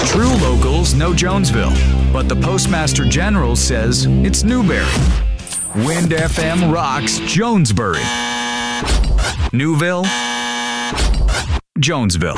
True locals know Jonesville, but the Postmaster General says it's Newberry. Wind FM rocks Jonesbury. Newville, Jonesville.